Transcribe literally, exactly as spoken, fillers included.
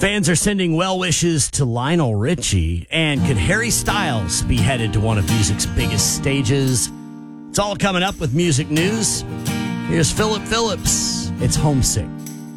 Fans are sending well wishes to Lionel Richie. And could Harry Styles be headed to one of music's biggest stages? It's all coming up with music news. Here's Philip Phillips. It's Homesick.